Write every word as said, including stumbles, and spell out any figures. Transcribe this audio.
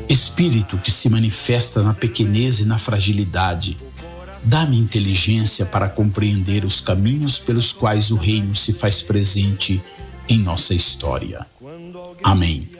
Espírito que se manifesta na pequenez e na fragilidade, dá-me inteligência para compreender os caminhos pelos quais o reino se faz presente em nossa história. Amém.